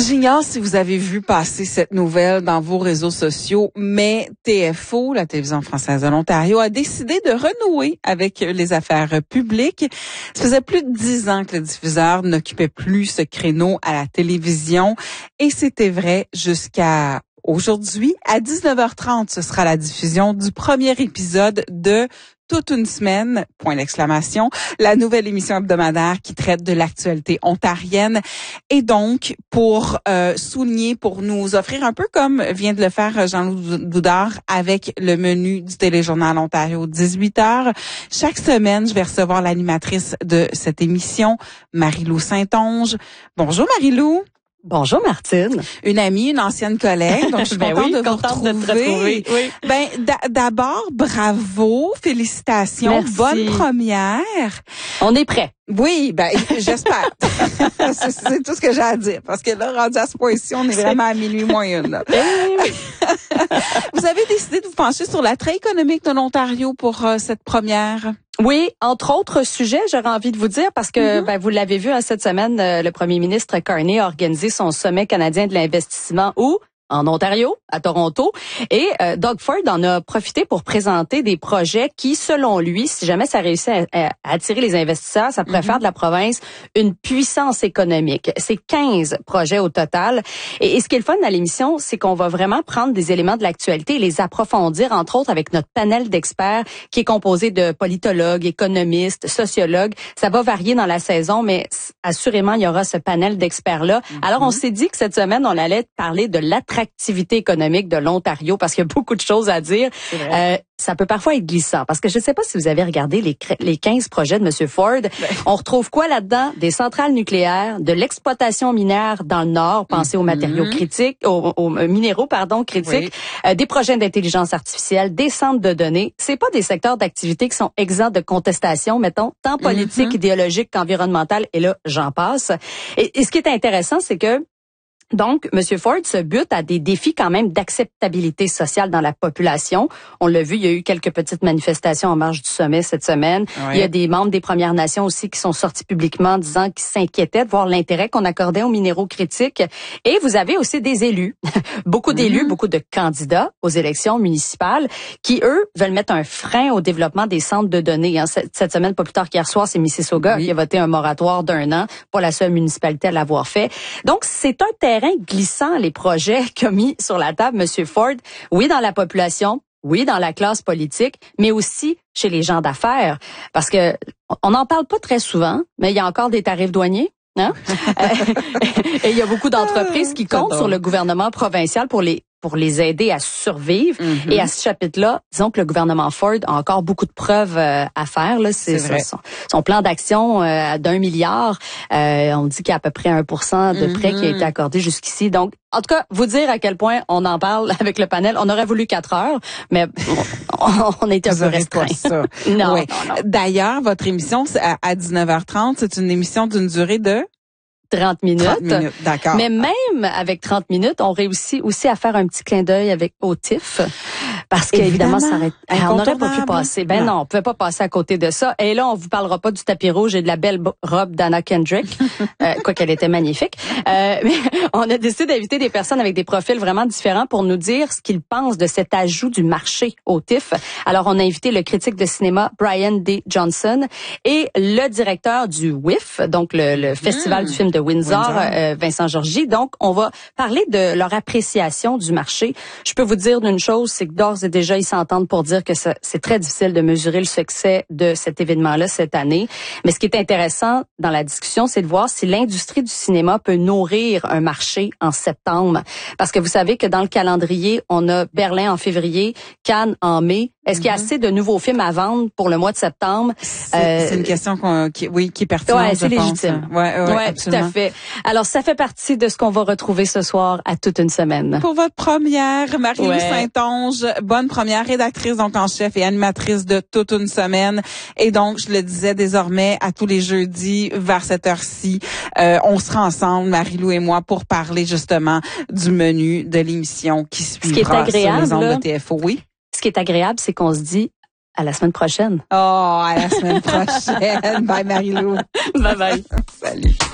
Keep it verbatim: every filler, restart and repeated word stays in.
J'ignore si vous avez vu passer cette nouvelle dans vos réseaux sociaux, mais T F O, la télévision française de l'Ontario, a décidé de renouer avec les affaires publiques. Ça faisait plus de dix ans que le diffuseur n'occupait plus ce créneau à la télévision, et c'était vrai jusqu'à aujourd'hui. À dix-neuf heures trente, ce sera la diffusion du premier épisode de Toute une semaine, point d'exclamation, la nouvelle émission hebdomadaire qui traite de l'actualité ontarienne. Et donc, pour euh, souligner, pour nous offrir un peu comme vient de le faire Jean-Louis Doudard avec le menu du Téléjournal Ontario dix-huit heures, chaque semaine, je vais recevoir l'animatrice de cette émission, Marie-Lou Saint-Onge. Bonjour Marie-Lou. Bonjour Martine. Une amie, une ancienne collègue, donc je suis ben contente, oui, de, vous contente de te retrouver. Oui. Ben d- d'abord, bravo, félicitations, Merci. Bonne première. On est prêt. Oui, ben j'espère. c'est, c'est tout ce que j'ai à dire, parce que là, rendu à ce point-ci, on est vraiment à minuit moins une. Là. Vous avez décidé de vous pencher sur l'attrait économique de l'Ontario pour euh, cette première. Oui, entre autres sujets, j'aurais envie de vous dire, parce que mm-hmm. ben, vous l'avez vu, hein, cette semaine, euh, le premier ministre Carney a organisé son sommet canadien de l'investissement où? En Ontario, à Toronto. Et euh, Doug Ford en a profité pour présenter des projets qui, selon lui, si jamais ça réussit à, à attirer les investisseurs, ça pourrait mm-hmm. faire de la province une puissance économique. C'est quinze projets au total. Et, et ce qui est le fun dans l'émission, c'est qu'on va vraiment prendre des éléments de l'actualité et les approfondir, entre autres avec notre panel d'experts qui est composé de politologues, économistes, sociologues. Ça va varier dans la saison, mais assurément, il y aura ce panel d'experts-là. Mm-hmm. Alors, on s'est dit que cette semaine, on allait parler de l'attractivité activité économique de l'Ontario parce qu'il y a beaucoup de choses à dire. Euh, ça peut parfois être glissant parce que je ne sais pas si vous avez regardé les, les quinze projets de M. Ford. Ouais. On retrouve quoi là-dedans? Des centrales nucléaires, de l'exploitation minière dans le Nord, pensez mm-hmm. aux matériaux critiques, aux, aux minéraux, pardon, critiques, oui. euh, des projets d'intelligence artificielle, des centres de données. C'est pas des secteurs d'activité qui sont exempts de contestation, mettons, tant politique, mm-hmm. idéologique qu'environnementale, et là, j'en passe. Et, et ce qui est intéressant, c'est que donc, M. Ford se bute à des défis quand même d'acceptabilité sociale dans la population. On l'a vu, il y a eu quelques petites manifestations en marge du sommet cette semaine. Ouais. Il y a des membres des Premières Nations aussi qui sont sortis publiquement disant qu'ils s'inquiétaient de voir l'intérêt qu'on accordait aux minéraux critiques. Et vous avez aussi des élus, beaucoup d'élus, mmh. beaucoup de candidats aux élections municipales qui, eux, veulent mettre un frein au développement des centres de données. Cette semaine, pas plus tard qu'hier soir, c'est Mississauga oui. qui a voté un moratoire d'un an, pas la seule municipalité à l'avoir fait. Donc, c'est un terrain glissant, les projets qu'a mis sur la table M. Ford, oui, dans la population, oui, dans la classe politique, mais aussi chez les gens d'affaires. Parce que on n'en parle pas très souvent, mais il y a encore des tarifs douaniers. Hein? Et il y a beaucoup d'entreprises qui comptent sur le gouvernement provincial pour les pour les aider à survivre. Mm-hmm. Et à ce chapitre-là, disons que le gouvernement Ford a encore beaucoup de preuves euh, à faire. Là, c'est, c'est son, son plan d'action euh, d'un milliard. Euh, on dit qu'il y a à peu près un pour cent de prêt mm-hmm. qui a été accordé jusqu'ici. Donc, en tout cas, vous dire à quel point on en parle avec le panel. On aurait voulu quatre heures, mais on, on était un peu restreint. non, oui. non, non. D'ailleurs, votre émission à, à dix-neuf heures trente, c'est une émission d'une durée de trente minutes. trente minutes, d'accord. Mais même avec trente minutes, on réussit aussi à faire un petit clin d'œil avec O T I F. Parce qu'évidemment, ça aurait, on n'aurait pas pu passer. Ben non. non, on pouvait pas passer à côté de ça. Et là, on vous parlera pas du tapis rouge et de la belle robe d'Anna Kendrick, euh, quoi qu'elle était magnifique. Euh, mais on a décidé d'inviter des personnes avec des profils vraiment différents pour nous dire ce qu'ils pensent de cet ajout du marché au T I F. Alors, on a invité le critique de cinéma Brian D. Johnson et le directeur du W I F, donc le, le Festival mmh. du film de Windsor, Windsor. Euh, Vincent Georgie. Donc, on va parler de leur appréciation du marché. Je peux vous dire d'une chose, c'est que d'ores et déjà, ils s'entendent pour dire que ça, c'est très difficile de mesurer le succès de cet événement-là cette année. Mais ce qui est intéressant dans la discussion, c'est de voir si l'industrie du cinéma peut nourrir un marché en septembre. Parce que vous savez que dans le calendrier, on a Berlin en février, Cannes en mai. Est-ce mm-hmm. qu'il y a assez de nouveaux films à vendre pour le mois de septembre? C'est, euh, c'est une question qu'on, qui, oui, qui est pertinente, ouais, c'est je légitime. pense. Ouais, ouais, ouais tout à fait. Alors, ça fait partie de ce qu'on va retrouver ce soir à toute une semaine. Pour votre première, Marie-Lou ouais. Saint-Onge, bonne première, rédactrice donc en chef et animatrice de Toute une semaine. Et donc, je le disais désormais, à tous les jeudis, vers cette heure-ci, euh, on sera ensemble, Marie-Lou et moi, pour parler justement du menu de l'émission qui suivra ce qui est agréable, sur les ondes là, de T F O. Oui. Ce qui est agréable, c'est qu'on se dit à la semaine prochaine. Oh, à la semaine prochaine. Bye Marie-Lou. Bye bye. Salut.